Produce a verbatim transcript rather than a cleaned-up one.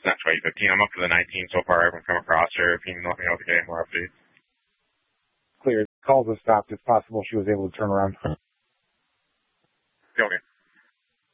Not twenty fifteen. I'm up to the nineteen so far. I haven't come across her. If you can let me know if you get any more updates. Clear. Calls have stopped. It's possible she was able to turn around.